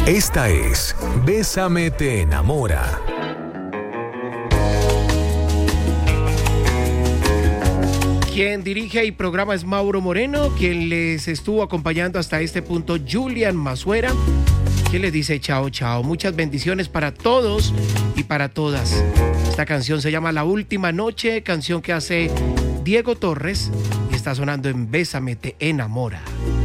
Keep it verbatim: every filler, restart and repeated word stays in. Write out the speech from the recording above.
Esta es Bésame te enamora. Quien dirige y programa es Mauro Moreno, quien les estuvo acompañando hasta este punto, Julian Mazuera, quien les dice chao, chao. Muchas bendiciones para todos y para todas. Esta canción se llama La Última Noche, canción que hace Diego Torres y está sonando en Bésame te enamora.